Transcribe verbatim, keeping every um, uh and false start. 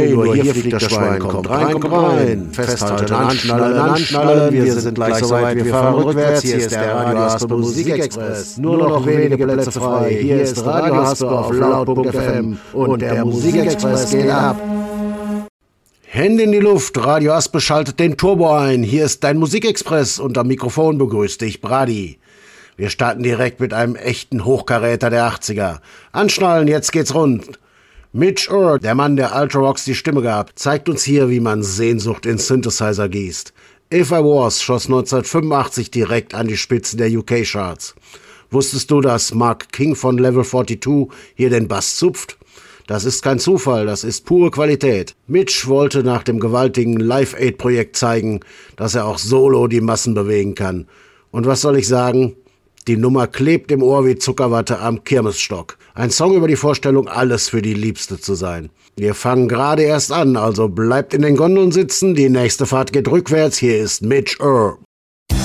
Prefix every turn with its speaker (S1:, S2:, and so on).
S1: Hey, nur hier fliegt das Schwein, kommt rein, kommt rein. Festhalten, anschnallen, anschnallen, wir sind gleich soweit, wir fahren rückwärts. Hier ist der Radio Haspe Musikexpress. Nur noch wenige Plätze frei. Hier ist Radio Haspe auf laut Punkt F M und der Musikexpress geht ab. Hände in die Luft, Radio Haspe schaltet den Turbo ein. Hier ist dein Musikexpress und am Mikrofon begrüßt dich Brady. Wir starten direkt mit einem echten Hochkaräter der achtziger. Anschnallen, jetzt geht's rund. Mitch Ure, der Mann, der Ultravox die Stimme gab, zeigt uns hier, wie man Sehnsucht in Synthesizer gießt. If I Was schoss neunzehnhundertfünfundachtzig direkt an die Spitzen der U K-Charts. Wusstest du, dass Mark King von Level zweiundvierzig hier den Bass zupft? Das ist kein Zufall, das ist pure Qualität. Mitch wollte nach dem gewaltigen Live-Aid-Projekt zeigen, dass er auch solo die Massen bewegen kann. Und was soll ich sagen? Die Nummer klebt im Ohr wie Zuckerwatte am Kirmesstock. Ein Song über die Vorstellung, alles für die Liebste zu sein. Wir fangen gerade erst an, also bleibt in den Gondeln sitzen. Die nächste Fahrt geht rückwärts. Hier ist Mitch Ure.